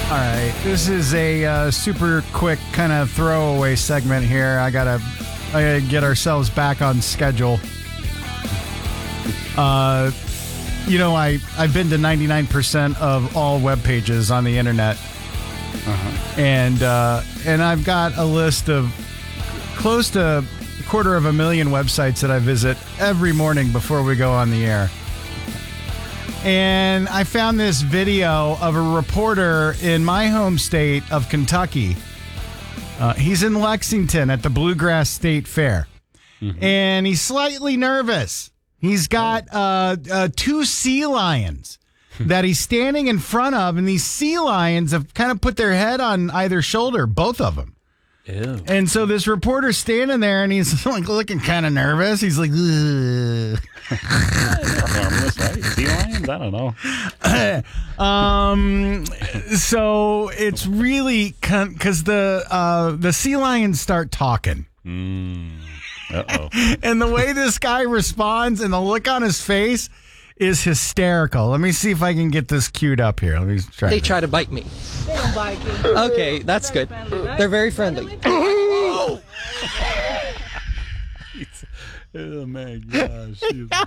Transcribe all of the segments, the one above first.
All right, this is a super quick kind of throwaway segment here. I gotta get ourselves back on schedule. I've been to 99% of all web pages on the internet, and I've got a list of close to 250,000 websites that I visit every morning before we go on the air. And I found this video of a reporter in my home state of Kentucky. He's in Lexington at the Bluegrass State Fair. Mm-hmm. And he's slightly nervous. He's got 2 sea lions that he's standing in front of. And these sea lions have kind of put their head on either shoulder, both of them. Ew. And so this reporter's standing there and he's like looking kind of nervous. He's like, ugh. Harmless, right? Sea lions? I don't know. So it's really because the sea lions start talking. Uh-oh. And the way this guy responds and the look on his face is hysterical. Let me see if I can get this queued up here. Let me try. They try to bite me. They don't bite you. Okay, that's good. They're very friendly. Oh my gosh.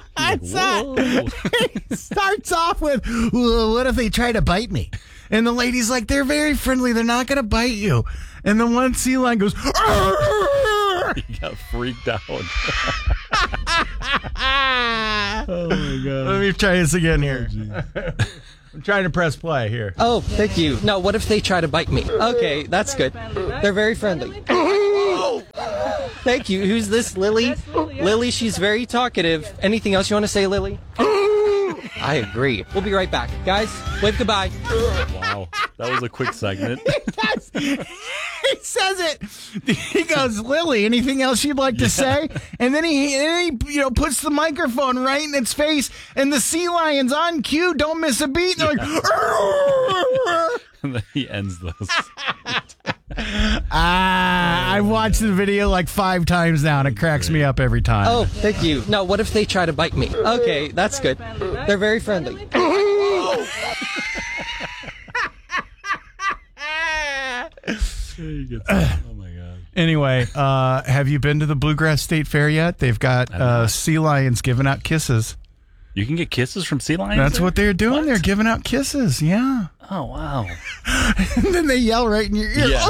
It starts off with, well, what if they try to bite me? And the lady's like, they're very friendly. They're not going to bite you. And the one sea lion goes, He got freaked out. Oh my god. Let me try this again here. I'm trying to press play here. Oh, thank you. No, what if they try to bite me? Okay, that's good. They're very friendly. Thank you. Who's this, Lily? That's Lily. Lily, she's very talkative. Anything else you want to say, Lily? I agree. We'll be right back. Guys, wave goodbye. Wow. That was a quick segment. He says it. He goes, Lily, anything else you'd like to say? And then he puts the microphone right in its face, and the sea lions on cue don't miss a beat. They're like, And then he ends this. I've watched the video like 5 times now, and it cracks me up every time. Oh, thank you. No, what if they try to bite me? Okay, that's good. They're very friendly. Oh my god. Anyway, have you been to the Bluegrass State Fair yet? They've got sea lions giving out kisses. You can get kisses from sea lions? That's there? what they're doing. What? They're giving out kisses. Yeah. Oh, wow. And then they yell right in your ear. Yeah.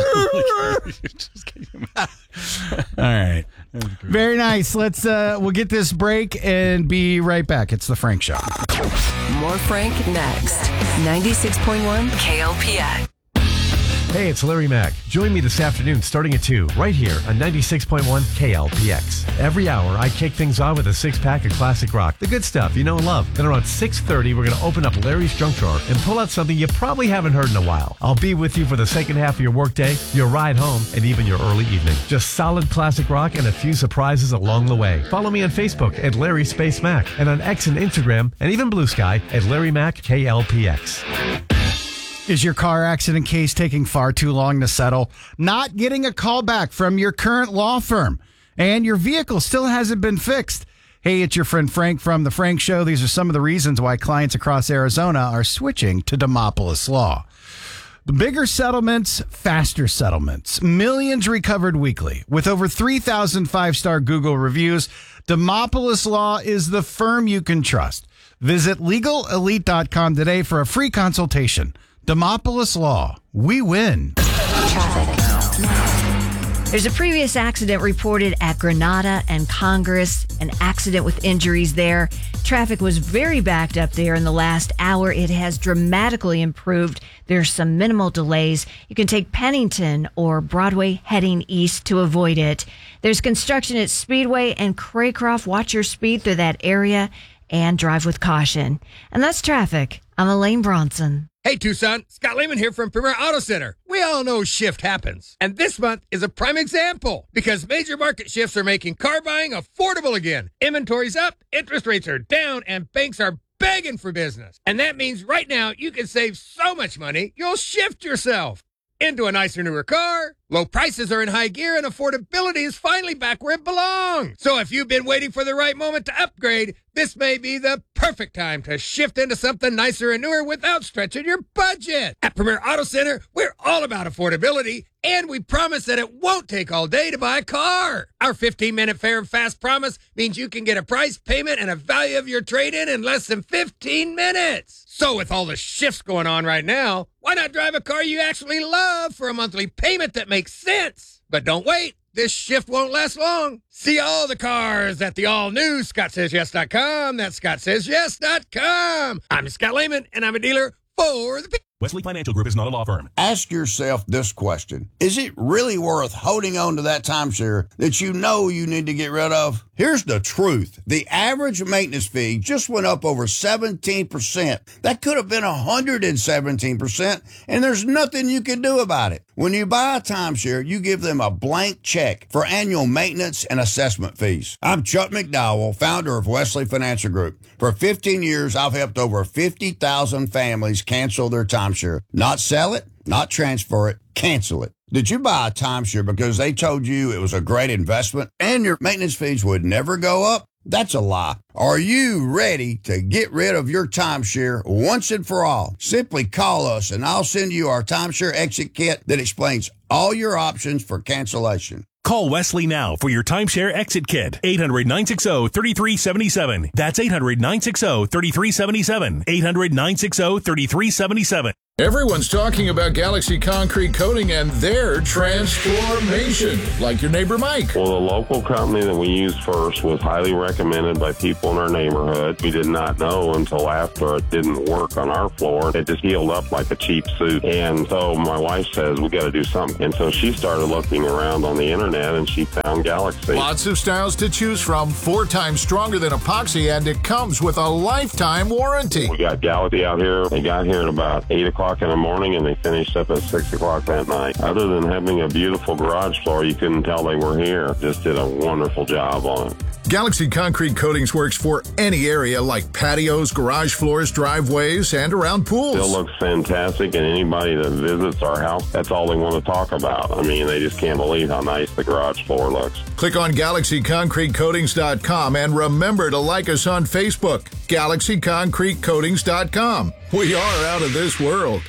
All right. Very nice. We'll get this break and be right back. It's The Frank Show. More Frank next. 96.1 KLPX. Hey, it's Larry Mack. Join me this afternoon starting at 2, right here on 96.1 KLPX. Every hour, I kick things off with a 6-pack of classic rock, the good stuff you know and love. Then around 6:30, we're going to open up Larry's junk drawer and pull out something you probably haven't heard in a while. I'll be with you for the second half of your workday, your ride home, and even your early evening. Just solid classic rock and a few surprises along the way. Follow me on Facebook at Larry Space Mac and on X and Instagram and even Blue Sky at Larry Mack KLPX. Is your car accident case taking far too long to settle? Not getting a call back from your current law firm, and your vehicle still hasn't been fixed? Hey, it's your friend Frank from The Frank Show. These are some of the reasons why clients across Arizona are switching to Demopolis Law. The bigger settlements, faster settlements, millions recovered weekly. With over 3,000 5-star Google reviews, Demopolis Law is the firm you can trust. Visit LegalElite.com today for a free consultation. Demopolis Law. We win. There's a previous accident reported at Granada and Congress, an accident with injuries there. Traffic was very backed up there in the last hour. It has dramatically improved. There's some minimal delays. You can take Pennington or Broadway heading east to avoid it. There's construction at Speedway and Craycroft. Watch your speed through that area and drive with caution. And that's traffic. I'm Elaine Bronson. Hey, Tucson, Scott Lehman here from Premier Auto Center. We all know shift happens, and this month is a prime example because major market shifts are making car buying affordable again. Inventory's up, interest rates are down, and banks are begging for business. And that means right now you can save so much money, you'll shift yourself into a nicer, newer car. Low prices are in high gear, and affordability is finally back where it belongs. So if you've been waiting for the right moment to upgrade, this may be the perfect time to shift into something nicer and newer without stretching your budget. At Premier Auto Center, we're all about affordability, and we promise that it won't take all day to buy a car. Our 15-minute fair and fast promise means you can get a price, payment, and a value of your trade-in in less than 15 minutes. So with all the shifts going on right now, why not drive a car you actually love for a monthly payment that makes sense? But don't wait. This shift won't last long. See all the cars at the all-new ScottSaysYes.com. That's ScottSaysYes.com. I'm Scott Lehman, and I'm a dealer for the people. Wesley Financial Group is not a law firm. Ask yourself this question. Is it really worth holding on to that timeshare that you know you need to get rid of? Here's the truth. The average maintenance fee just went up over 17%. That could have been 117%, and there's nothing you can do about it. When you buy a timeshare, you give them a blank check for annual maintenance and assessment fees. I'm Chuck McDowell, founder of Wesley Financial Group. For 15 years, I've helped over 50,000 families cancel their timeshare. Not sell it, not transfer it, cancel it. Did you buy a timeshare because they told you it was a great investment and your maintenance fees would never go up? That's a lie. Are you ready to get rid of your timeshare once and for all? Simply call us and I'll send you our timeshare exit kit that explains all your options for cancellation. Call Wesley now for your timeshare exit kit. 800-960-3377. That's 800-960-3377. 800-960-3377. Everyone's talking about Galaxy Concrete Coating and their transformation, like your neighbor Mike. Well, the local company that we used first was highly recommended by people in our neighborhood. We did not know until after it didn't work on our floor. It just healed up like a cheap suit. And so my wife says, we got to do something. And so she started looking around on the internet and she found Galaxy. Lots of styles to choose from, 4 times stronger than epoxy, and it comes with a lifetime warranty. We got Galaxy out here. They got here at about 8 o'clock in the morning and they finished up at 6 o'clock that night. Other than having a beautiful garage floor, you couldn't tell they were here. Just did a wonderful job on it. Galaxy Concrete Coatings works for any area like patios, garage floors, driveways, and around pools. Still looks fantastic, and anybody that visits our house, that's all they want to talk about. I mean, they just can't believe how nice the garage floor looks. Click on GalaxyConcreteCoatings.com and remember to like us on Facebook, GalaxyConcreteCoatings.com. We are out of this world.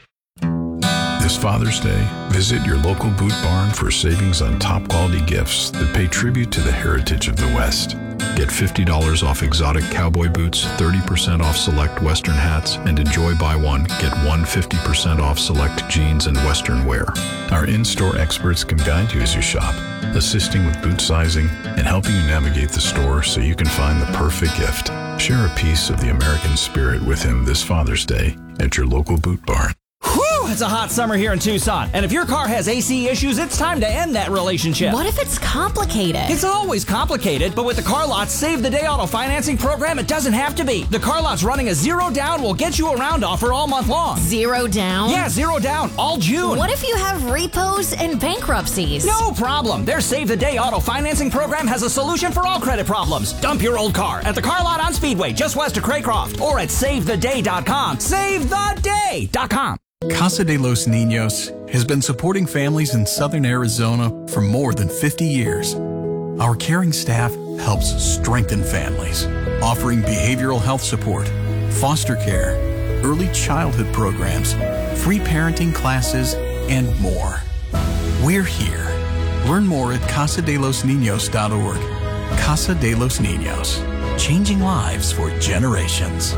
This Father's Day, visit your local Boot Barn for savings on top quality gifts that pay tribute to the heritage of the West. Get $50 off exotic cowboy boots, 30% off select Western hats, and enjoy buy one, get one 50% off select jeans and Western wear. Our in-store experts can guide you as you shop, assisting with boot sizing and helping you navigate the store so you can find the perfect gift. Share a piece of the American spirit with him this Father's Day at your local Boot Barn. Whew, it's a hot summer here in Tucson. And if your car has AC issues, it's time to end that relationship. What if it's complicated? It's always complicated, but with the Car Lots Save the Day Auto Financing Program, it doesn't have to be. The Car Lots running a zero down will get you around offer all month long. Zero down? Yeah, zero down, all June. What if you have repos and bankruptcies? No problem. Their Save the Day Auto Financing Program has a solution for all credit problems. Dump your old car at the Car Lot on Speedway, just west of Craycroft, or at SaveTheDay.com. SaveTheDay.com. Casa de los Niños has been supporting families in southern Arizona for more than 50 years. Our caring staff helps strengthen families, offering behavioral health support, foster care, early childhood programs, free parenting classes, and more. We're here. Learn more at casadelosniños.org. Casa de los Niños, changing lives for generations.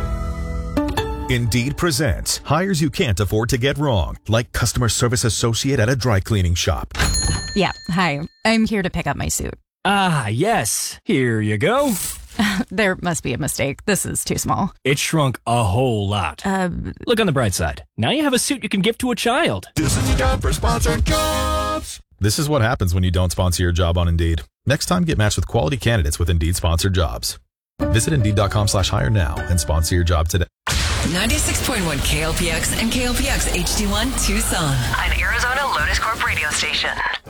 Indeed presents hires you can't afford to get wrong, like customer service associate at a dry cleaning shop. Yeah, hi. I'm here to pick up my suit. Ah, yes. Here you go. There must be a mistake. This is too small. It shrunk a whole lot. Look on the bright side. Now you have a suit you can give to a child. This is your job for Sponsored Jobs. This is what happens when you don't sponsor your job on Indeed. Next time, get matched with quality candidates with Indeed Sponsored Jobs. Visit Indeed.com/hire now and sponsor your job today. 96.1 KLPX and KLPX HD1 Tucson. An Arizona Lotus Corp radio station.